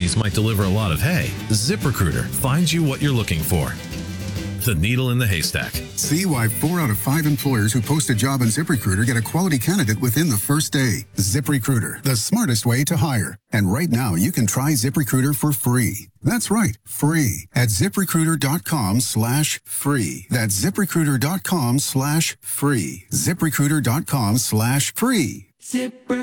bees might deliver a lot of hay, ZipRecruiter finds you what you're looking for. The needle in the haystack. See why 4 out of 5 employers who post a job on ZipRecruiter get a quality candidate within the first day. ZipRecruiter, the smartest way to hire. And right now, you can try ZipRecruiter for free. That's right, free at ZipRecruiter.com/free. That's ZipRecruiter.com/free. ZipRecruiter.com/free.